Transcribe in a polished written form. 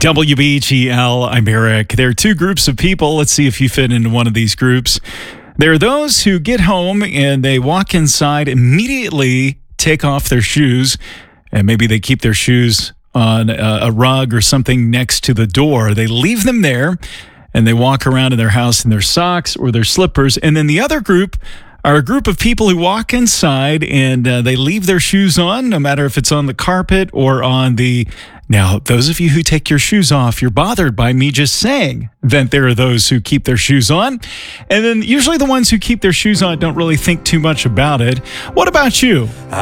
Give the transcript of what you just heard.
WBGL, I'm Eric. There are two groups of people. Let's see if you fit into one of these groups. There are those who get home and they walk inside, immediately take off their shoes, and maybe they keep their shoes on a rug or something next to the door. They leave them there and they walk around in their house in their socks or their slippers. And then the other group are a group of people who walk inside and they leave their shoes on, no matter if it's on the carpet or on the... Now, those of you who take your shoes off, you're bothered by me just saying that there are those who keep their shoes on. And then usually the ones who keep their shoes on don't really think too much about it. What about you?